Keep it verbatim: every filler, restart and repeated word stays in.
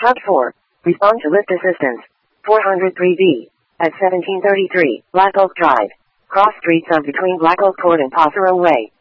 Hub four. Respond to lift assistance. four oh three B. At seventeen thirty-three, Black Oak Drive. Cross streets of between Black Oak Court and Passero Way.